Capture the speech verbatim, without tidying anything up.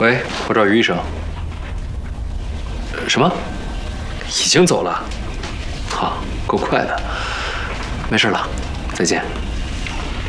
喂，我找于医生。什么？已经走了？好，够快的。没事了，再见。